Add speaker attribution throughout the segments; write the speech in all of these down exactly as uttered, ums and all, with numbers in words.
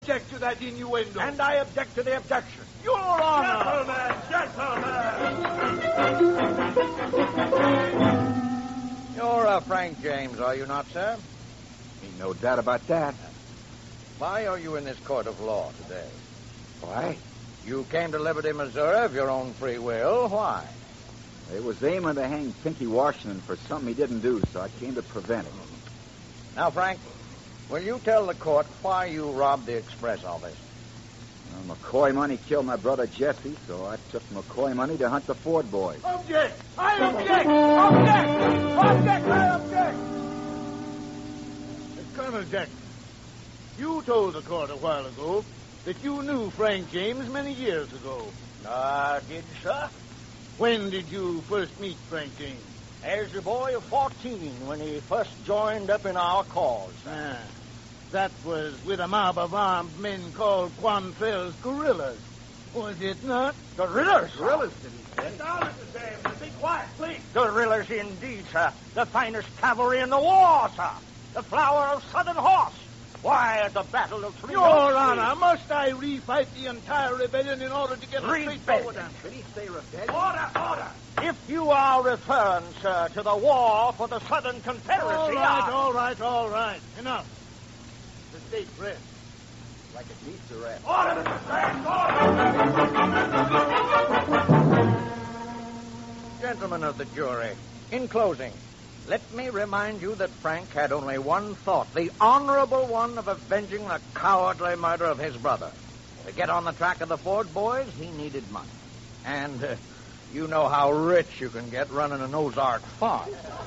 Speaker 1: object to that innuendo.
Speaker 2: And I object to the objection.
Speaker 1: Your Honor!
Speaker 2: Gentlemen, gentlemen! You're uh, Frank James, are you not, sir?
Speaker 3: Ain't no doubt about that.
Speaker 2: Why are you in this court of law today?
Speaker 3: Why?
Speaker 2: You came to Liberty, Missouri of your own free will. Why?
Speaker 3: They was aiming to hang Pinky Washington for something he didn't do, so I came to prevent it.
Speaker 2: Now, Frank, will you tell the court why you robbed the express office?
Speaker 3: Well, McCoy money killed my brother Jesse, so I took McCoy money to hunt the Ford boys.
Speaker 1: Object! I object! Object! Object! I object! Uh, Colonel Jackson, you told the court a while ago that you knew Frank James many years ago.
Speaker 2: I did, sir.
Speaker 1: When did you first meet Frank James?
Speaker 2: As a boy of fourteen, when he first joined up in our cause.
Speaker 1: Ah, that was with a mob of armed men called Quantrell's guerrillas, was it not?
Speaker 2: Guerrillas?
Speaker 1: Guerrillas, did he say?
Speaker 2: Get down, Mister James. Be quiet, please. Guerrillas indeed, sir. The finest cavalry in the war, sir. The flower of Southern horse. Why, at the Battle of Three
Speaker 1: Your
Speaker 2: Oaks,
Speaker 1: Honor, must I refight the entire rebellion in order to get a straightforward answer?
Speaker 3: Did he say rebellion?
Speaker 2: Order, order. If you are referring, sir, to the war for the Southern Confederacy...
Speaker 1: All right,
Speaker 2: I...
Speaker 1: all right, all right. Enough. The state press.
Speaker 3: Like it needs to rest.
Speaker 2: Order, Mister James, order! Gentlemen of the jury, in closing, let me remind you that Frank had only one thought, the honorable one of avenging the cowardly murder of his brother. To get on the track of the Ford boys, he needed money. And uh, you know how rich you can get running an Ozark farm.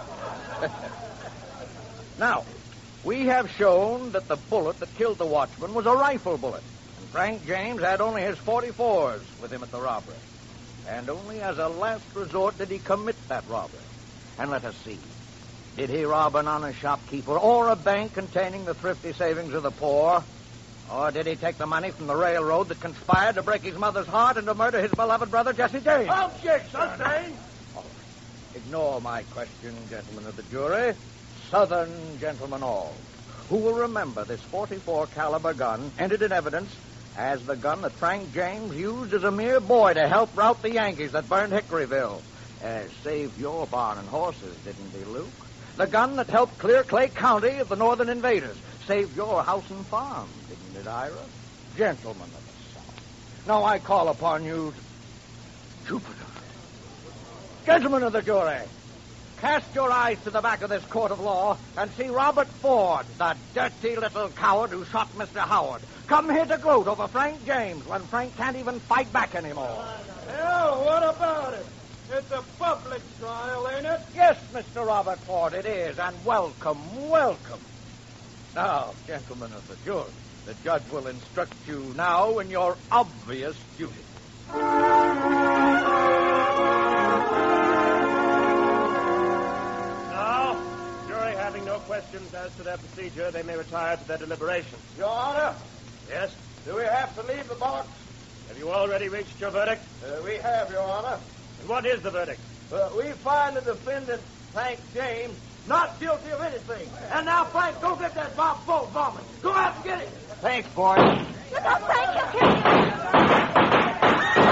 Speaker 2: Now, we have shown that the bullet that killed the watchman was a rifle bullet. And Frank James had only his forty-fours with him at the robbery. And only as a last resort did he commit that robbery. And let us see. Did he rob an honest shopkeeper or a bank containing the thrifty savings of the poor? Or did he take the money from the railroad that conspired to break his mother's heart and to murder his beloved brother, Jesse James?
Speaker 1: Object, sustained.
Speaker 2: Ignore my question, gentlemen of the jury. Southern gentlemen all, who will remember this forty-four caliber gun entered in evidence as the gun that Frank James used as a mere boy to help rout the Yankees that burned Hickoryville. Uh, saved your barn and horses, didn't he, Luke? The gun that helped clear Clay County of the northern invaders. Saved your house and farm, didn't it, Ira? Gentlemen of the South. Now I call upon you to... Jupiter. Gentlemen of the jury, cast your eyes to the back of this court of law and see Robert Ford, the dirty little coward who shot Mister Howard, come here to gloat over Frank James when Frank can't even fight back anymore.
Speaker 1: Well, what about it? It's a public trial, ain't it?
Speaker 2: Yes, Mister Robert Ford, it is, and welcome, welcome. Now, gentlemen of the jury, the judge will instruct you now in your obvious duty.
Speaker 4: Now, jury having no questions as to their procedure, they may retire to their deliberations.
Speaker 1: Your Honor,
Speaker 4: Yes?
Speaker 1: do we have to leave the box?
Speaker 4: Have you already reached your verdict?
Speaker 1: Uh, we have, Your Honor.
Speaker 4: And what is the verdict?
Speaker 1: Uh, we find the defendant, Frank James, not guilty of anything. And now, Frank, go get that Bob Bull vomit. Go out and get it.
Speaker 2: Thanks, boys.
Speaker 5: Look out, Frank, he'll kill you.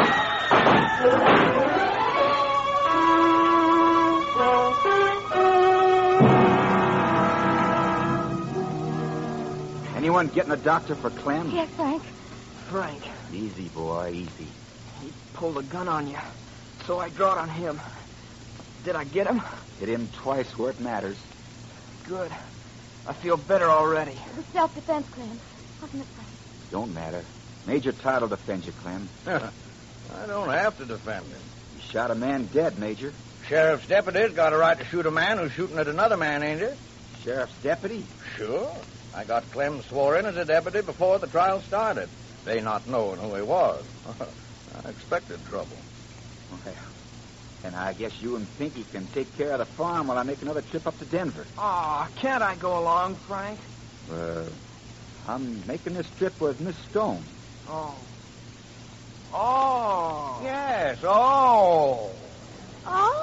Speaker 3: Anyone getting a doctor for Clem?
Speaker 5: Yes, Frank.
Speaker 6: Frank,
Speaker 3: Easy, boy, easy.
Speaker 6: he pulled a gun on you, so I drawed on him. Did I get him?
Speaker 3: Hit him twice where it matters.
Speaker 6: Good. I feel better already.
Speaker 5: It was self-defense, Clem. Wasn't it, Frank?
Speaker 3: Don't matter. Major Todd will defend you, Clem.
Speaker 2: I don't have to defend him.
Speaker 3: You shot a man dead, Major.
Speaker 2: Sheriff's deputy's got a right to shoot a man who's shooting at another man, ain't it?
Speaker 3: Sheriff's deputy?
Speaker 2: Sure. I got Clem swore in as a deputy before the trial started. They not knowing who he was. I expected trouble.
Speaker 3: Well, and I guess you and Pinky can take care of the farm while I make another trip up to Denver.
Speaker 6: Aw, can't I go along, Frank?
Speaker 3: Uh, I'm making this trip with Miss Stone.
Speaker 6: Oh. Oh.
Speaker 2: Yes, oh.
Speaker 5: Oh?